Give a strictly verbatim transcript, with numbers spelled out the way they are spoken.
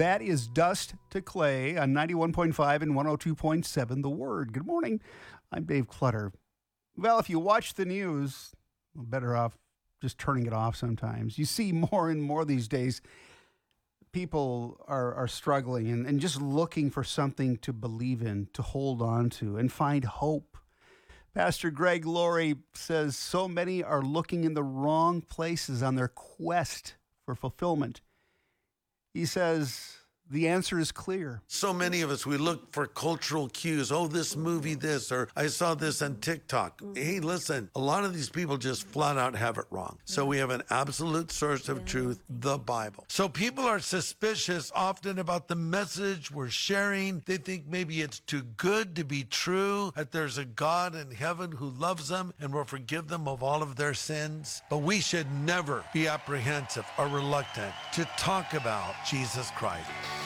That is Dust to Clay on ninety-one point five and one oh two point seven The Word. Good morning. I'm Dave Clutter. Well, if you watch the news, we're better off just turning it off sometimes. You see more and more these days, people are, are struggling and, and just looking for something to believe in, to hold on to, and find hope. Pastor Greg Laurie says so many are looking in the wrong places on their quest for fulfillment. He says the answer is clear. So many of us, we look for cultural cues. Oh, this movie, this, or I saw this on TikTok. Hey, listen, a lot of these people just flat out have it wrong. So we have an absolute source of truth, the Bible. So people are suspicious often about the message we're sharing. They think maybe it's too good to be true, that there's a God in heaven who loves them and will forgive them of all of their sins. But we should never be apprehensive or reluctant to talk about Jesus Christ.